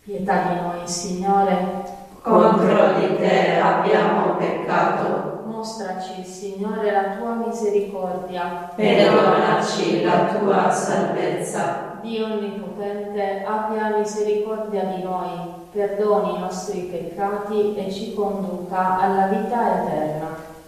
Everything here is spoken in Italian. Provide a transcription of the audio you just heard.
Pietà di noi, Signore. Contro di te abbiamo peccato. Mostraci, Signore, la tua misericordia. E donaci la tua salvezza. Dio Onnipotente, abbia misericordia di noi, perdoni i nostri peccati e ci conduca alla vita eterna.